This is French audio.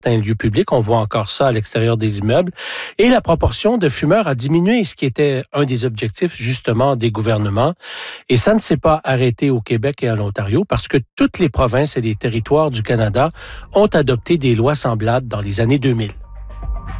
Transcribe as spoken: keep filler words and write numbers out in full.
certains lieux publics. On voit encore ça à l'extérieur des immeubles. Et la proportion de fumeurs a diminué, ce qui était un des objectifs, justement, des gouvernements. Et ça ne s'est pas arrêté au Québec et à l'Ontario parce que toutes les provinces et les territoires du Canada ont adopté des lois semblables dans les années deux mille.